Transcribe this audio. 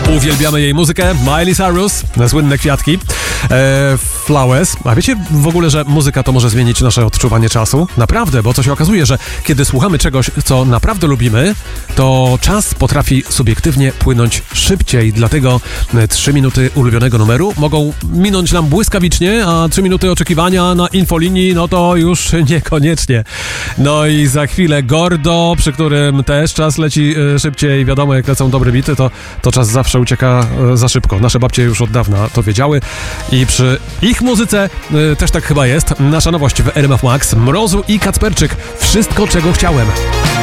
Uwielbiamy jej muzykę. Miley Cyrus, słynne kwiatki. Flowers. A wiecie w ogóle, że muzyka to może zmienić nasze odczuwanie czasu? Naprawdę, bo co się okazuje, że kiedy słuchamy czegoś, co naprawdę lubimy, to czas potrafi subiektywnie płynąć szybciej. Dlatego 3 minuty ulubionego numeru mogą minąć nam błyskawicznie, a 3 minuty oczekiwania na infolinii, no to już niekoniecznie. No i za chwilę Gordo, przy którym też czas leci szybciej. Wiadomo, jak lecą dobre bity, to czas zawsze ucieka za szybko. Nasze babcie już od dawna to wiedziały i przy ich muzyce też tak chyba jest. Nasza nowość w RMF Max, Mrozu i Kacperczyk. Wszystko, czego chciałem.